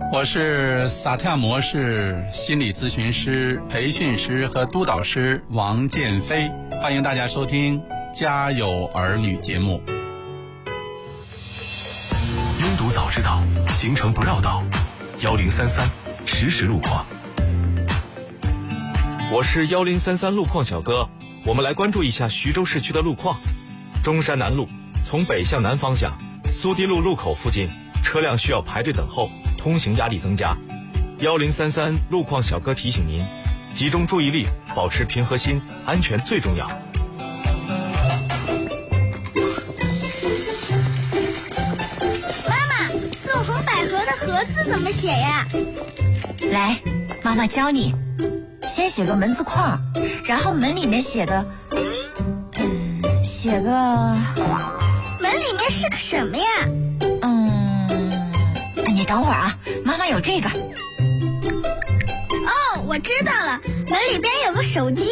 我是萨提亚模式心理咨询师、培训师和督导师王建飞，欢迎大家收听《家有儿女》节目。 拥堵早知道，行程不绕道，1033实时路况。 我是1033路况小哥，我们来关注一下徐州市区的路况。中山南路从北向南方向，苏堤路路口附近车辆需要排队等候，通行压力增加。1033路况小哥提醒您，集中注意力，保持平和心，安全最重要。 妈妈，纵横捭阖的阖字怎么写呀？ 来，妈妈教你。先写个门字框，然后门里面写个门里面是个什么呀？ 你等会儿啊，妈妈有这个。 哦，我知道了，门里边有个手机。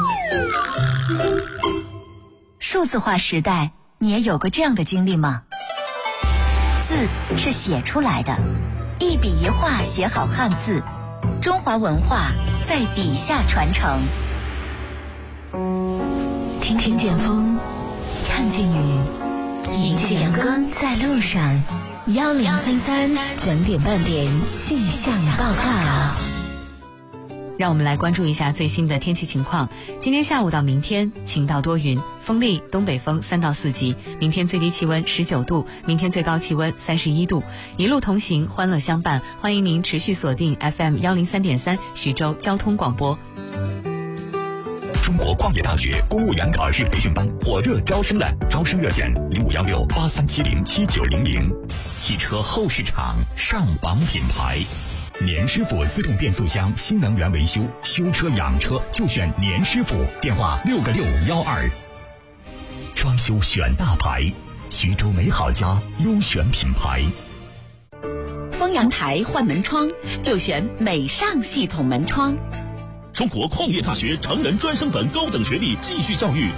数字化时代，你也有过这样的经历吗？字是写出来的，一笔一画写好汉字，中华文化在笔下传承。听见风，看见雨，迎着阳光在路上。1033整点半点气象报告。 让我们来关注一下最新的天气情况。今天下午到明天晴到多云，风力东北风3到4级，明天最低气温19度，明天最高气温31度。一路同行，欢乐相伴，欢迎您持续锁定 FM 103.3徐州交通广播。 中国矿业大学公务员考试培训班火热招生了，招生热线051683707900。汽车后市场上榜品牌，年师傅自动变速箱新能源维修，修车养车就选年师傅，电话6个612。装修选大牌，徐州美好家优选品牌。 丰阳台换门窗就选美尚系统门窗。 中国矿业大学成人专升本高等学历继续教育